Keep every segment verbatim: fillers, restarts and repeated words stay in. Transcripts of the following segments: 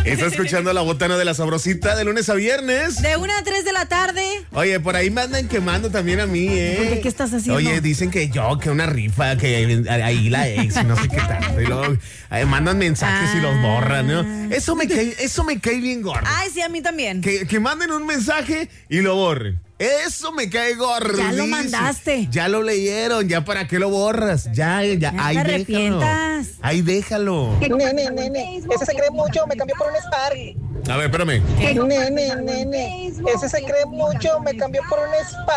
Está escuchando La Botana de la Sabrosita de lunes a viernes. De una a tres de la tarde. Oye, por ahí me andan quemando también a mí, ¿eh? ¿Por qué? ¿Qué estás haciendo? Oye, dicen que yo, que una rifa, que ahí la ex, y no sé qué tanto. Y luego eh, mandan mensajes ah. y los borran, ¿no? Eso me cae, eso me cae bien gordo. Ay, sí, a mí también. Que, que manden un mensaje y lo borren. Eso me cae gordo. Ya lo mandaste. Ya lo leyeron, ya para qué lo borras. Ya, ya, ya ahí te déjalo. arrepientas. Ahí déjalo. Nene, nene, ese se cree mucho, me cambió por un Spark. A ver, espérame. Nene, nene, ese se cree mucho, me cambió por un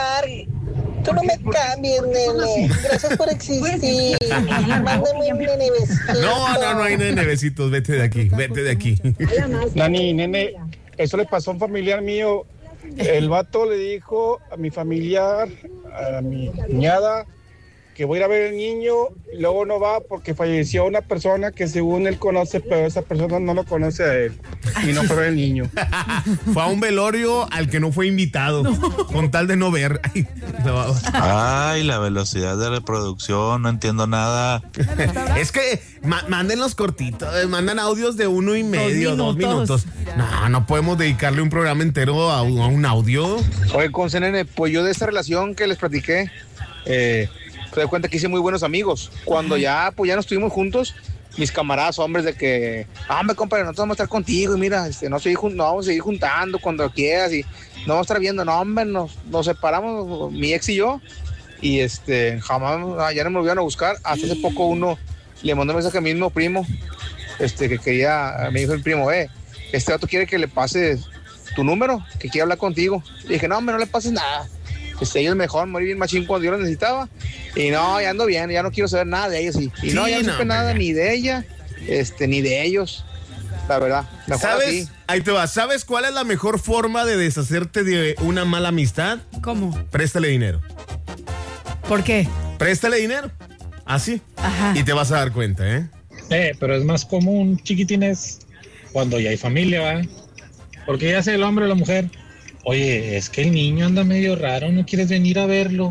Spark. Tú no me cambies, nene. Gracias por existir. Mándame un nene besito. No, no, no hay nene besitos. Vete de aquí, vete de aquí. Nani, nene, eso le pasó a un familiar mío. El vato le dijo a mi familiar, a mi cuñada, que voy a ir a ver al niño, y luego no va porque falleció una persona que según él conoce, pero esa persona no lo conoce a él, y no fue a ver al niño. Fue a un velorio al que no fue invitado, no. Con tal de no ver. Ay, no. Ay, la velocidad de reproducción, no entiendo nada. Es que ma- manden los cortitos, mandan audios de uno y medio, dos minutos. dos minutos. No, no podemos dedicarle un programa entero a un, a un audio. Oye, con C N N, pues yo de esta relación que les platiqué, eh... te das cuenta que hice muy buenos amigos. Cuando ya, pues ya no estuvimos juntos, mis camaradas hombres de que, ah, hombre, compadre, nosotros vamos a estar contigo y mira, este, no, seguir, no vamos a seguir juntando cuando quieras y no vamos a estar viendo, no, hombre, nos, nos separamos, mi ex y yo, y este, jamás, ya no me volvieron a buscar. Hasta hace poco uno le mandó un mensaje a mi mismo primo, este, que quería, me dijo el primo, eh, este vato quiere que le pases tu número, que quiere hablar contigo. Y dije, no, hombre, no le pases nada. Este, ellos mejor, morir bien machín cuando yo lo necesitaba. Y no, ya ando bien, ya no quiero saber nada de ellos. Y, y sí, no, ya no supe no, nada ni de ella, este, ni de ellos. La verdad, mejor ¿sabes? Así. Ahí te va. ¿Sabes cuál es la mejor forma de deshacerte de una mala amistad? ¿Cómo? Préstale dinero. ¿Por qué? Préstale dinero. Así. Ajá. Y te vas a dar cuenta, ¿eh? Eh, pero es más común, chiquitines, cuando ya hay familia, ¿va? Porque ya sea el hombre o la mujer. Oye, es que el niño anda medio raro, ¿no quieres venir a verlo?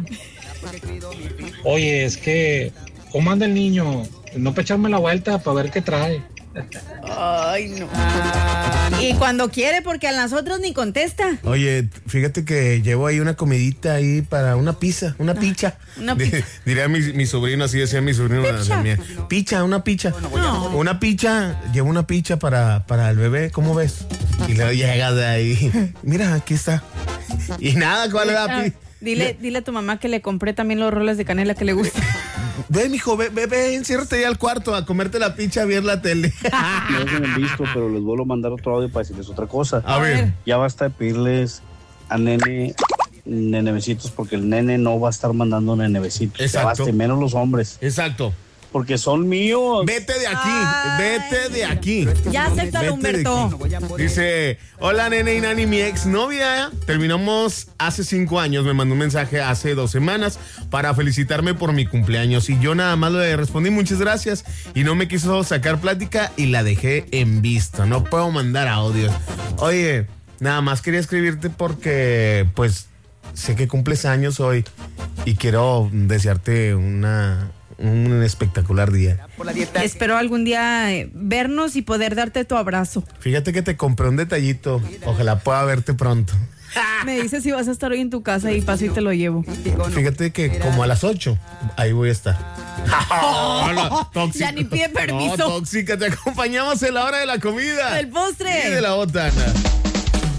Oye, es que, ¿cómo anda el niño? No para echarme la vuelta para ver qué trae. Ay, no. Y cuando quiere, porque a las otras ni contesta. Oye, fíjate que llevo ahí una comidita ahí para una pizza, una picha. Una picha. Diría mi, mi sobrino, así decía mi sobrino. Picha. Mía. Picha, una picha. No. Una picha, llevo una picha para, para el bebé, ¿cómo ves? Y luego llega de ahí. Mira, aquí está. Y nada, ¿cuál es la picha? Dile, dile a tu mamá que le compré también los roles de canela que le gustan. Ve, mijo, ve, ve, ve, enciérrate ya al cuarto a comerte la picha, a ver la tele. No se han visto, pero les vuelvo a mandar otro audio para decirles otra cosa. A ver. Ya basta de pedirles a nene, nene besitos, porque el nene no va a estar mandando nene besitos. Exacto. Ya basta, menos los hombres. Exacto. Porque son míos. Vete de aquí, Ay. vete de aquí. Ya acéptalo, Humberto. Dice, hola nene y nani, mi ex novia. Terminamos hace cinco años, me mandó un mensaje hace dos semanas para felicitarme por mi cumpleaños. Y yo nada más le respondí muchas gracias y no me quiso sacar plática y la dejé en visto. No puedo mandar audios. Oye, nada más quería escribirte porque pues sé que cumples años hoy y quiero desearte una... un espectacular día. Espero algún día eh, vernos y poder darte tu abrazo. Fíjate que te compré un detallito. Ojalá pueda verte pronto. Me dices si vas a estar hoy en tu casa y paso y te lo llevo. Fíjate que como a las ocho, ahí voy a estar. Oh, no, tóxico. Ya ni pide permiso. No, tóxica, te acompañamos en la hora de la comida. El postre. Y de la botana.